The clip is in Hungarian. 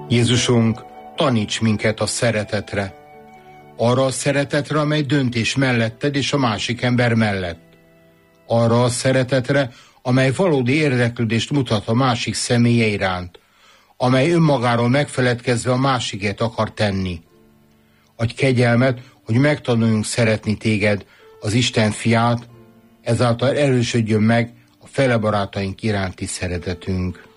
Jézusunk, taníts minket a szeretetre. Arra a szeretetre, amely döntés melletted és a másik ember mellett. Arra a szeretetre, amely valódi érdeklődést mutat a másik személye iránt, amely önmagáról megfeledkezve a másikért akar tenni. Adj kegyelmet, hogy megtanuljunk szeretni téged, az Isten fiát, ezáltal erősödjön meg a felebarátaink iránti szeretetünk.